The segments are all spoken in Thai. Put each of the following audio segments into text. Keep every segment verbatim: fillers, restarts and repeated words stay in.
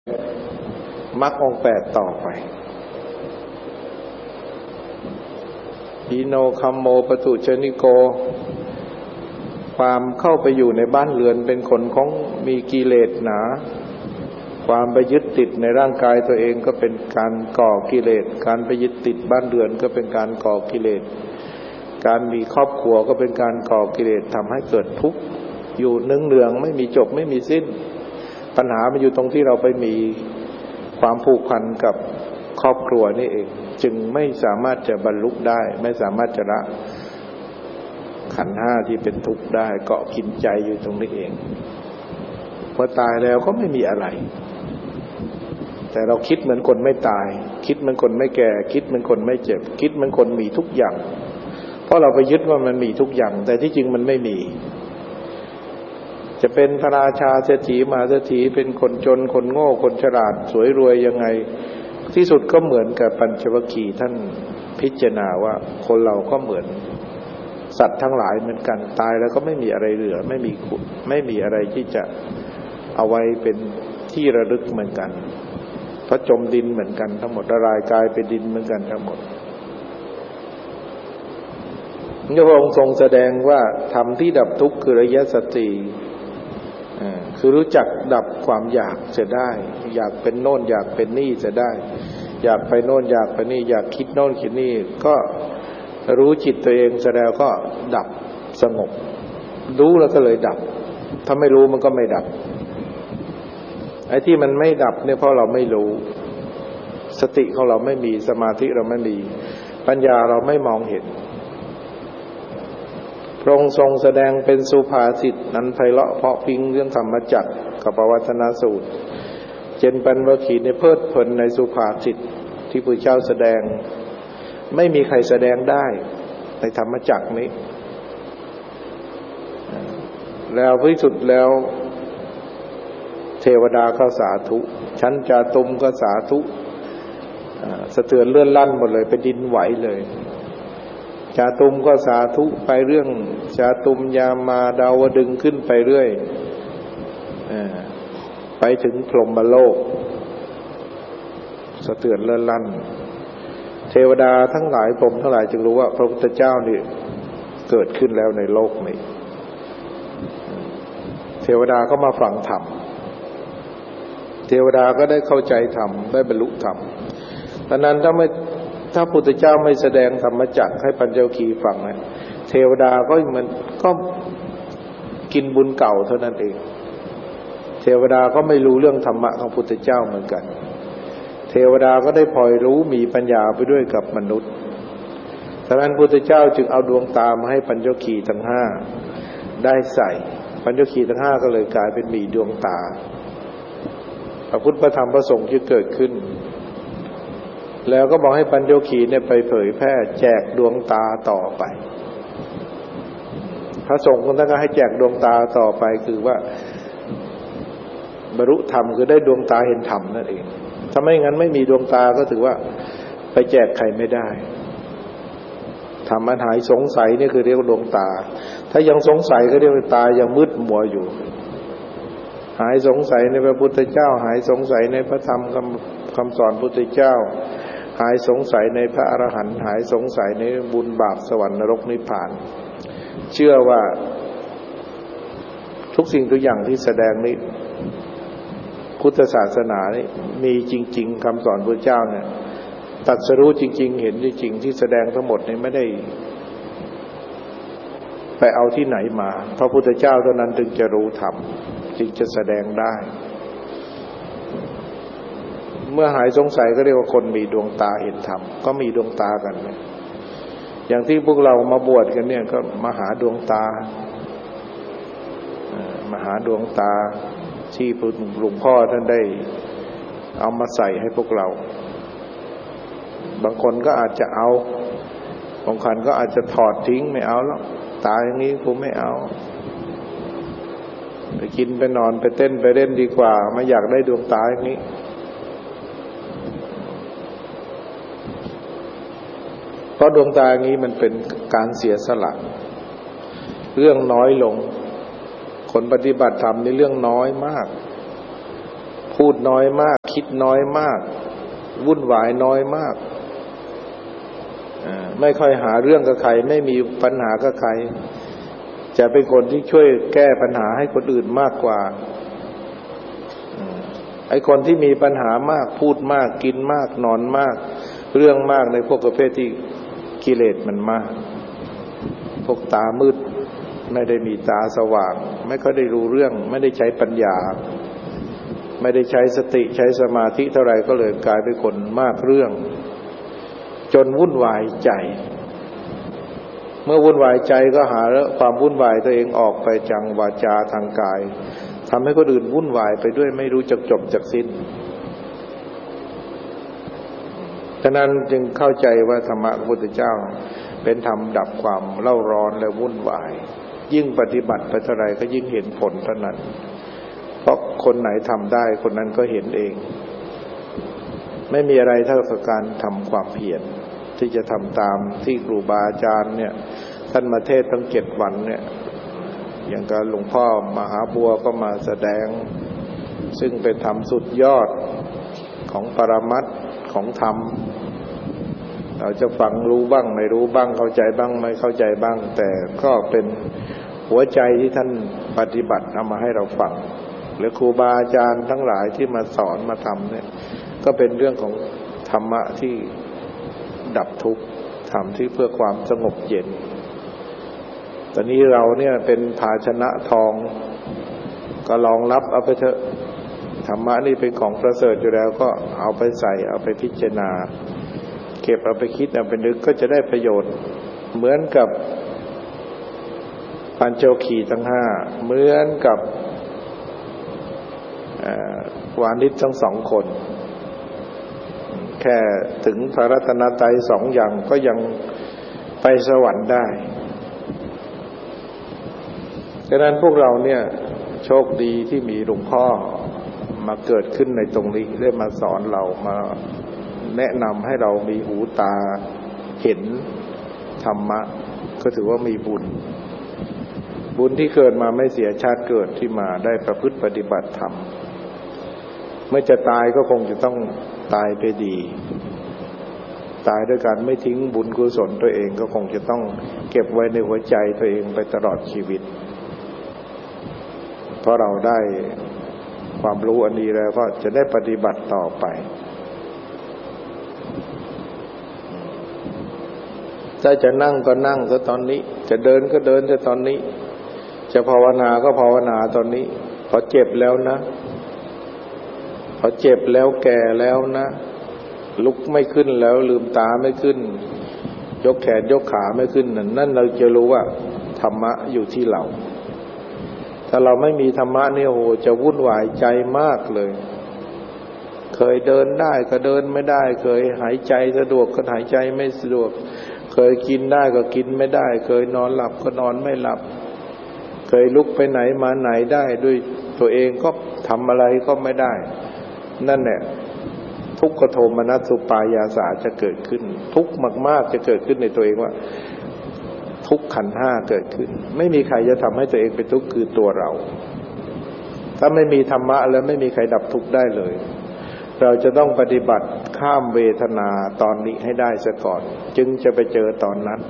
มรรคองค์แปดต่อไปอิโนคัมโมปตุชนิโกความเข้าไปอยู่ในบ้านเรือนเป็นคนของมีกิเลสหนาความไปยึดติดในร่างกายตัวเองก็เป็นการก่อกิเลสการไปยึดติดบ้านเรือนก็เป็นการก่อกิเลสการมีครอบครัวก็เป็นการก่อกิเลสทำให้เกิดทุกข์อยู่เนืองๆไม่มีจบไม่มีสิ้นปัญหามันอยู่ตรงที่เราไปมีความผูกพันกับครอบครัวนี่เองจึงไม่สามารถจะบรรลุได้ไม่สามารถจะละขันธ์ห้าที่เป็นทุกข์ได้เกาะกินใจอยู่ตรงนี้เองพอตายแล้วก็ไม่มีอะไรแต่เราคิดเหมือนคนไม่ตายคิดเหมือนคนไม่แก่คิดเหมือนคนไม่เจ็บคิดเหมือนคนมีทุกอย่างเพราะเราไปยึดว่ามันมีทุกอย่างแต่ที่จริงมันไม่มีจะเป็นพระราชาเศรษฐีมหาเศรษฐีเป็นคนจนคนโง่คนฉลาดสวยรวยยังไงที่สุดก็เหมือนกับปัญจวัคคีย์ท่านพิจารณาว่าคนเราก็เหมือนสัตว์ทั้งหลายเหมือนกันตายแล้วก็ไม่มีอะไรเหลือไม่มีไม่มีอะไรที่จะเอาไว้เป็นที่ระลึกเหมือนกันเพราะจมดินเหมือนกันทั้งหมดละลายกลายเป็นดินเหมือนกันทั้งหมดพระองค์ทรงแสดงว่าธรรมที่ดับทุกข์คืออริยสัจสี่คือรู้จักดับความอยากจะได้อยากเป็นโน่นอยากเป็นนี่จะได้อยากไปโน่นอยากไปนี่อยากคิดโน่นคิดนี่ก็รู้จิตตัวเองแสดงก็ดับสงบรู้แล้วก็เลยดับถ้าไม่รู้มันก็ไม่ดับไอ้ที่มันไม่ดับเนี่ยเพราะเราไม่รู้สติของเราไม่มีสมาธิเราไม่มีปัญญาเราไม่มองเห็นพระองค์ทรงแสดงเป็นสุภาษิตนั้นไพเราะเพราะพิงเรื่องธรรมจักรกับปวัตนสูตรเจนปัญวคีในเพลิดเพลินในสุภาษิตที่พระเจ้าแสดงไม่มีใครแสดงได้ในธรรมจักรนี้แล้วที่สุดแล้วเทวดาก็สาธุชั้นจาตุมก็สาธุสะเทือนเลื่อนลั่นหมดเลยเป็นดินไหวเลยจาตุมก็สาธุไปเรื่องจาตุมยามาดาวดึงขึ้นไปเรื่อยไปถึงพรหมโลกสะเทือนเลื่อนลั่นเทวดาทั้งหลายพรหมทั้งหลายจึงรู้ว่าพระพุทธเจ้านี่เกิดขึ้นแล้วในโลกนี้เทวดาก็มาฟังธรรมเทวดาก็ได้เข้าใจธรรมได้บรรลุธรรมดังนั้นถ้าไม่ถ้าพุทธเจ้าไม่แสดงธรรมจักรให้ปัญจวัคคีย์ฟังนะเทวดาก็เหมือนก็กินบุญเก่าเท่านั้นเองเทวดาก็ไม่รู้เรื่องธรรมะของพุทธเจ้าเหมือนกันเทวดาก็ได้พลอยรู้มีปัญญาไปด้วยกับมนุษย์ดังนั้นพุทธเจ้าจึงเอาดวงตามาให้ปัญจวัคคีย์ทั้งห้าได้ใส่ปัญจวัคคีย์ทั้งห้าก็เลยกลายเป็นมีดวงตาพระพุทธพระธรรมพระสงฆ์ที่เกิดขึ้นแล้วก็บอกให้ปัญจวัคคีย์เนี่ยไปเผยแพร่แจกดวงตาต่อไปพระสงฆ์ท่านก็ให้แจกดวงตาต่อไปคือว่าบรรลุธรรมคือได้ดวงตาเห็นธรรมนั่นเองถ้าไม่งั้นไม่มีดวงตาก็ถือว่าไปแจกใครไม่ได้ธรรมะหายสงสัยนี่คือเรียกว่าดวงตาถ้ายังสงสัยก็เรียกว่าตายังมืดมัวอยู่หายสงสัยในพระพุทธเจ้าหายสงสัยในพระธรรมคำคำสอนพุทธเจ้าหายสงสัยในพระอรหันต์หายสงสัยในบุญบาปสวรรค์นรกนิพพานเชื่อว่าทุกสิ่งทุกอย่างที่แสดงนี้พุทธศาสนานี่มีจริงๆคำสอนพระเจ้าเนี่ยตรัสรู้จริงๆเห็นจริงๆที่แสดงทั้งหมดนี่ไม่ได้ไปเอาที่ไหนมาพระพุทธเจ้าเท่านั้นถึงจะรู้ธรรมจึงจะแสดงได้เมื่อหายสงสัยก็เรียกว่าคนมีดวงตาเห็นธรรมก็มีดวงตากันนะอย่างที่พวกเรามาบวชกันเนี่ยก็มาหาดวงตามาหาดวงตาที่หลวงพ่อท่านได้เอามาใส่ให้พวกเราบางคนก็อาจจะเอาบางคนก็อาจจะถอดทิ้งไม่เอาแล้วตาอย่างนี้ผมไม่เอาไปกินไปนอนไปเต้นไปเล่นดีกว่าไม่อยากได้ดวงตาอย่างนี้เพราะดวงตาอย่างนี้มันเป็นการเสียสละเรื่องน้อยลงคนปฏิบัติธรรมนี่เรื่องน้อยมากพูดน้อยมากคิดน้อยมากวุ่นวายน้อยมากไม่ค่อยหาเรื่องกับใครไม่มีปัญหากับใครจะเป็นคนที่ช่วยแก้ปัญหาให้คนอื่นมากกว่าไอ้คนที่มีปัญหามากพูดมากกินมากนอนมากเรื่องมากในพวกประเภทที่กิเลสมันมากพวกตามืดไม่ได้มีตาสว่างไม่ค่อยได้รู้เรื่องไม่ได้ใช้ปัญญาไม่ได้ใช้สติใช้สมาธิเท่าไหร่ก็เลยกลายเป็นคนมากเรื่องจนวุ่นวายใจเมื่อวุ่นวายใจก็หาความวุ่นวายตัวเองออกไปทางวาจาทางกายทำให้คนอื่นวุ่นวายไปด้วยไม่รู้จักจบจักสิ้นฉะนั้นจึงเข้าใจว่าธรรมะพระพุทธเจ้าเป็นธรรมดับความเล่าร้อนและวุ่นวายยิ่งปฏิบัติไปเท่าไรก็ยิ่งเห็นผลเท่านั้นเพราะคนไหนทำได้คนนั้นก็เห็นเองไม่มีอะไรเท่ากับการทำความเพียรที่จะทำตามที่ครูบาอาจารย์เนี่ยท่านมาเทศน์ทั้งเจ็ดวันเนี่ยอย่างกับหลวงพ่อมหาบัวก็มาแสดงซึ่งเป็นธรรมสุดยอดของปรมัตถ์ของธรรมเราจะฟังรู้บ้างไม่รู้บ้างเข้าใจบ้างไม่เข้าใจบ้างแต่ก็เป็นหัวใจที่ท่านปฏิบัติเอามาให้เราฟังหรือครูบาอาจารย์ทั้งหลายที่มาสอนมาทำเนี่ยก็เป็นเรื่องของธรรมะที่ดับทุกข์ธรรมที่เพื่อความสงบเย็นตอนนี้เราเนี่ยเป็นภาชนะทองก็ลองรับเอาไปเถอะธรรมะนี่เป็นของประเสริฐอยู่แล้วก็เอาไปใส่เอาไปพิจารณาเก็บเอาไปคิดเอาไปนึกก็จะได้ประโยชน์เหมือนกับปัญจวัคคีย์ทั้งห้าเหมือนกับวานิชทั้งสองคนแค่ถึงพระรัตนตรัยสองอย่างก็ยังไปสวรรค์ได้ดังนั้นพวกเราเนี่ยโชคดีที่มีหลวงพ่อมาเกิดขึ้นในตรงนี้ได้มาสอนเรามาแนะนำให้เรามีหูตาเห็นธรรมะก็ถือว่ามีบุญบุญที่เกิดมาไม่เสียชาติเกิดที่มาได้ประพฤติปฏิบัติธรรมเมื่อจะตายก็คงจะต้องตายไปดีตายด้วยการไม่ทิ้งบุญกุศลตัวเองก็คงจะต้องเก็บไว้ในหัวใจตัวเองไปตลอดชีวิตเพราะเราได้ความรู้อันนี้แล้วก็จะได้ปฏิบัติต่อไปถ้าจะนั่งก็นั่งก็ตอนนี้จะเดินก็เดินแต่ตอนนี้จะภาวนาก็ภาวนาตอนนี้พอเจ็บแล้วนะพอเจ็บแล้วแก่แล้วนะลุกไม่ขึ้นแล้วลืมตาไม่ขึ้นยกแขนยกขาไม่ขึ้นนั่นเราจะรู้ว่าธรรมะอยู่ที่เราถ้าเราไม่มีธรรมะเนี่ยโอ้จะวุ่นวายใจมากเลยเคยเดินได้ก็เดินไม่ได้เคยหายใจสะดวกก็หายใจไม่สะดวกเคยกินได้ก็กินไม่ได้เคยนอนหลับก็นอนไม่หลับเคยลุกไปไหนมาไหนได้ด้วยตัวเองก็ทำอะไรก็ไม่ได้นั่นแหละทุกขโทมนัสสุปายาสาจะเกิดขึ้นทุกข์มากๆจะเกิดขึ้นในตัวเองว่าทุกข์ขันธ์ห้าเกิดขึ้นไม่มีใครจะทำให้ตัวเองเป็นทุกข์คือตัวเราถ้าไม่มีธรรมะแล้วไม่มีใครดับทุกข์ได้เลยเราจะต้องปฏิบัติข้ามเวทนาตอนนี้ให้ได้ซะก่อนจึงจะไปเจอตอนนั้น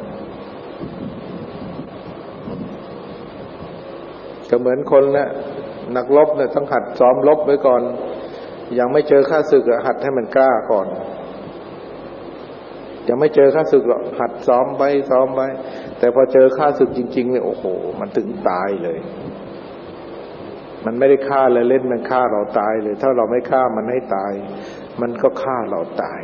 ก็เหมือนคนนะนักรบเนี่ยต้องหัดซ้อมรบไว้ก่อนยังไม่เจอข้าศึกอะหัดให้มันกล้าก่อนยังไม่เจอข้าศึกหรอกหัดซ้อมไว้ซ้อมไว้แต่พอเจอข้าศึกจริงๆเนี่ยโอ้โหมันถึงตายเลยมันไม่ได้ฆ่าเลยเล่นมันฆ่าเราตายเลยถ้าเราไม่ฆ่ามันให้ตายมันก็ฆ่าเราตาย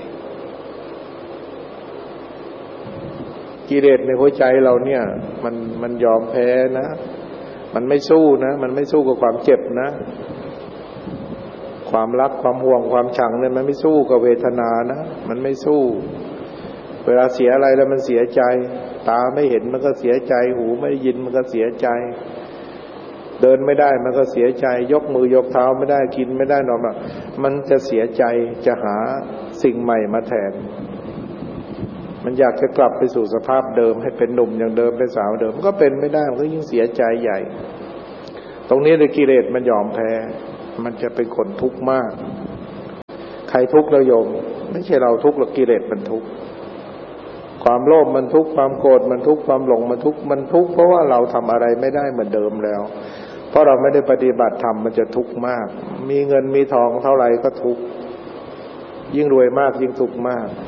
กิเลสในหัวใจเราเนี่ยมันมันยอมแพ้นะมันไม่สู้นะมันไม่สู้กับความเจ็บนะความรักความห่วงความชังเนี่ยมันไม่สู้กับเวทนานะมันไม่สู้เวลาเสียอะไรแล้วมันเสียใจตาไม่เห็นมันก็เสียใจหูไม่ได้ยินมันก็เสียใจเดินไม่ได้มันก็เสียใจยกมือยกเท้าไม่ได้กินไม่ได้นอนมันจะเสียใจจะหาสิ่งใหม่มาแทนมันอยากจะกลับไปสู่สภาพเดิมให้เป็นหนุ่มอย่างเดิมเป็นสาวเดิมมันก็เป็นไม่ได้มันก็ยิ่งเสียใจใหญ่ตรงนี้เลยกิเลสมันยอมแพ้มันจะเป็นคนทุกข์มากใครทุกข์แล้วโยมไม่ใช่เราทุกข์หรอกกิเลสมันทุกข์ความโลภมันทุกข์ความโกรธมันทุกข์ความหลงมันทุกข์มันทุกข์เพราะว่าเราทำอะไรไม่ได้เหมือนเดิมแล้วเพราะเราไม่ได้ปฏิบัติธรรมมันจะทุกข์มากมีเงินมีทองเท่าไหร่ก็ทุกข์ยิ่งรวยมากยิ่งทุกข์มาก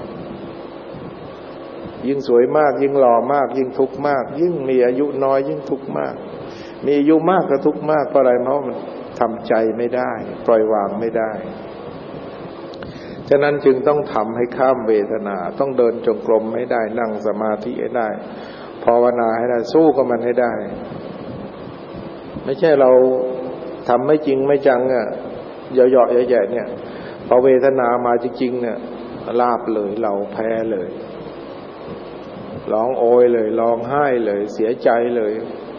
ยิ่งสวยมากยิ่งหล่อมากยิ่งทุกข์มากยิ่งมีอายุน้อยยิ่งทุกข์มากมีอายุมากก็ทุกข์มากเพราะอะไรเพราะมันทำใจไม่ได้ปล่อยวางไม่ได้ฉะนั้นจึงต้องทำให้ข้ามเวทนาต้องเดินจงกรมให้ได้นั่งสมาธิให้ได้ภาวนาให้ได้สู้กับมันให้ได้ไม่ใช่เราทำไม่จริงไม่จังอ่ะเหยาะๆแย่ๆเนี่ยพอเวทนามาจริงๆเนี่ยลาบเลยเราแพ้เลยร้องโอยเลยร้องไห้เลยเสียใจเลย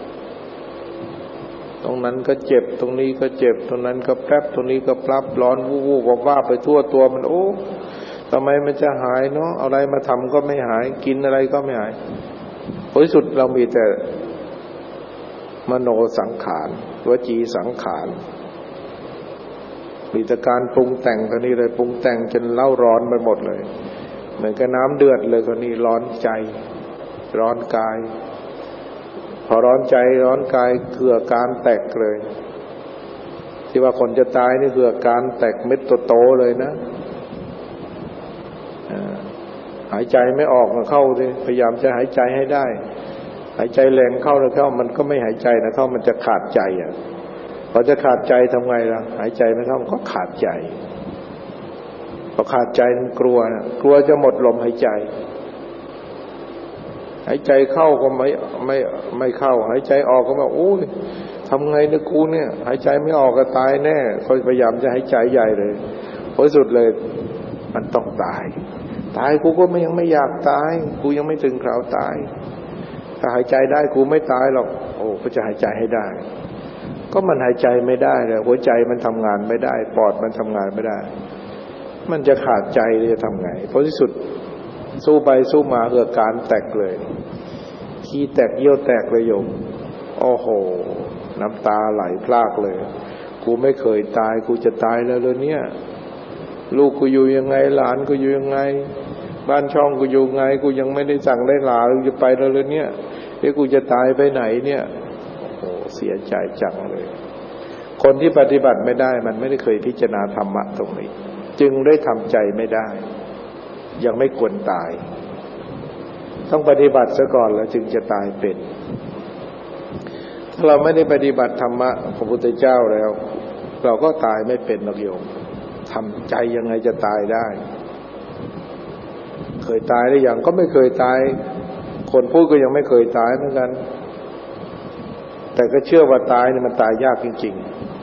ตรงนั้นก็เจ็บตรงนี้ก็เจ็บตรงนั้นก็แป๊บตรงนี้ก็ปรับร้อนวูบๆว่าๆไปทั่วตัวมันโอ้ทำไมมันจะหายเนาะอะไรมาทำก็ไม่หายกินอะไรก็ไม่หายผลสุดเรามีแต่มโนสังขารวจีสังขารมีแต่การปรุงแต่งตัวนี้เลยปรุงแต่งจนเล่าร้อนไปหมดเลยเหมือนกับน้ำเดือดเลยตัวนี้ร้อนใจร้อนกายพอร้อนใจร้อนกายเกือการแตกเลยที่ว่าคนจะตายนี่เกือการแตกเม็ดโตๆเลยนะหายใจไม่ออกมาเข้าสิพยายามจะหายใจให้ได้หายใจแรงเข้าแล้วเข้ามันก็ไม่หายใจนะเข้ามันจะขาดใจอ่ะพอจะขาดใจทำไงล่ะหายใจไม่เข้ามันก็ขาดใจพอขาดใจมันกลัวนะกลัวจะหมดลมหายใจหายใจเข้าก็ไม่ไม่ไม่เข้าหายใจออกก็แบบโอ้ยทำไงเนี่ยกูเนี่ยหายใจไม่ออกก็ตายแน่เขาพยายามจะหายใจใหญ่เลยผลสุดเลยมันต้องตายตายกูก็ไม่ยังไม่อยากตายกูยังไม่ถึงคราวตายถ้าหายใจได้กูไม่ตายหรอกโอ้ก็จะหายใจให้ได้ก็มันหายใจไม่ได้เลยหัวใจมันทำงานไม่ได้ปอดมันทำงานไม่ได้มันจะขาดใจจะทำไงผลที่สุดสู้ไปสู้มาเกิดการแตกเลยขี้แตกเยี่ยวแตกเลยโยมโอ้โหน้ำตาไหลพรากเลยกูไม่เคยตายกูจะตายแล้วเลยเนี่ยลูกกูอยู่ยังไงหลานกูอยู่ยังไงบ้านช่องกูอยู่ไงกูยังไม่ได้สั่งได้ลากูจะไปแล้วเลยเนี่ยเอ้กูจะตายไปไหนเนี่ยโอ้เสียใจจังเลยคนที่ปฏิบัติไม่ได้มันไม่ได้เคยพิจารณาธรรมะตรงนี้จึงได้ทำใจไม่ได้ยังไม่ควรตายต้องปฏิบัติซะก่อนแล้วจึงจะตายเป็นถ้าเราไม่ได้ปฏิบัติธรรมะของพระพุทธเจ้าแล้วเราก็ตายไม่เป็นหรอกโยมทำใจยังไงจะตายได้เคยตายหรือยังก็ไม่เคยตายคนพูดก็ยังไม่เคยตายเหมือนกันแต่ก็เชื่อว่าตายนี่มันตายยากจริง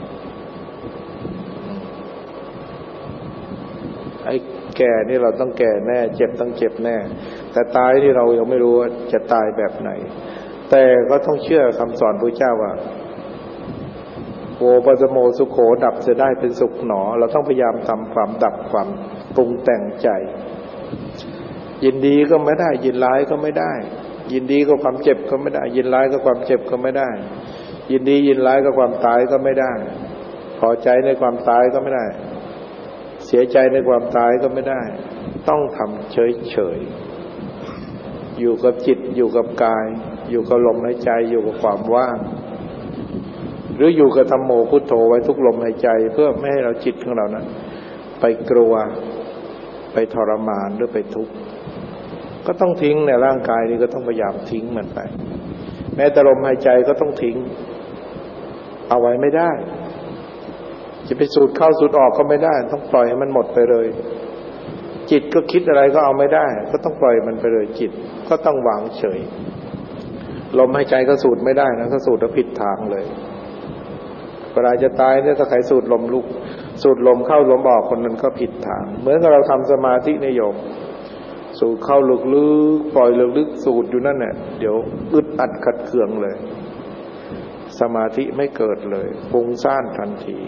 ๆไอ้แก่นี่เราต้องแก่แน่เจ็บต้องเจ็บแน่แต่ตายที่เรายังไม่รู้ว่าจะตายแบบไหนแต่ก็ต้องเชื่อคำสอนพระเจ้าว่าโอปัสโมสุโขดับจะได้เป็นสุขหนอเราต้องพยายามทำความดับความปรุงแต่งใจยินดีก็ไม่ได้ยินร้ายก็ไม่ได้ยินดีก็ความเจ็บก็ไม่ได้ยินร้ายก็ความเจ็บก็ไม่ได้ยินดียินร้ายก็ความตายก็ไม่ได้พอใจในความตายก็ไม่ได้เสียใจในความตายก็ไม่ได้ต้องทำเฉยๆอยู่กับจิตอยู่กับกายอยู่กับลมหายใจอยู่กับความว่างหรืออยู่กับธัมโมพุทโธไว้ทุกลมหายใจเพื่อไม่ให้เราจิตของเรานั้นไปกลัวไปทรมานหรือไปทุกข์ก็ต้องทิ้งในร่างกายนี้ก็ต้องพยายามทิ้งมันไปแม้แต่ลมหายใจก็ต้องทิ้งเอาไว้ไม่ได้จะไปสูดเข้าสูดออกก็ไม่ได้ต้องปล่อยให้มันหมดไปเลยจิตก็คิดอะไรก็เอาไม่ได้ก็ต้องปล่อยมันไปเลยจิตก็ต้องวางเฉยลมหายใจก็สูดไม่ได้นะถ้าสูดแล้วผิดทางเลยเวลาจะตายเนี่ยถ้าใครสูดลมลุกสูดลมเข้าลมออกคนนั้นก็ผิดทางเหมือนกับเราทำสมาธิในโยมสูดเข้าลึกๆปล่อยลึกๆสูดอยู่นั่นแหละเดี๋ยวอึดอัดขัดเคืองเลยสมาธิไม่เกิดเลยฟุ้งซ่านทันที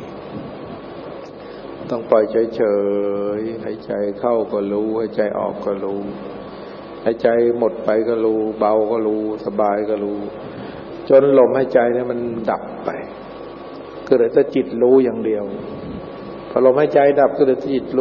ต้องปล่อยเฉยๆหายใจเข้าก็รู้หายใจออกก็รู้หายใจหมดไปก็รู้เบาก็รู้สบายก็รู้จนลมหายใจเนี่ยมันดับไปก็เหลือแต่จิตรู้อย่างเดียวพอลมหายใจดับก็เหลือแต่จิตรู้